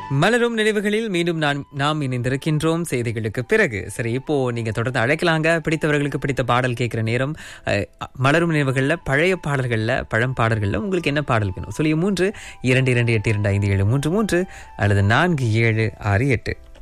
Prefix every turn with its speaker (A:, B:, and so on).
A: மலரும் நினைவுகளில் மீண்டும் நாம் இணைந்திருக்கின்றோம் செய்திகளுக்கு பிறகு. சரி, இப்போ நீங்க தொடர்ந்து அழைக்கலாங்க. பிடித்தவர்களுக்கு பிடித்த பாடல் கேட்கிற நேரம். மலரும் நினைவுகள்ல பழைய பாடல்கள்ல பழம்பாடல்கள்ல உங்களுக்கு என்ன பாடல் வேணும்? 3 2 2 8 2 5 7 3 3 அல்லது 4 7 6 8.